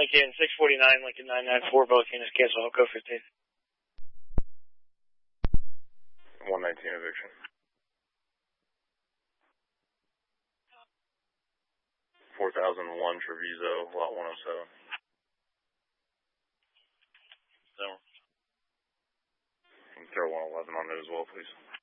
Lincoln 649, Lincoln 994, both units cancel. I'll go 15. 119 eviction. 4001 Treviso, lot 107. So. You can throw 111 on it as well, please.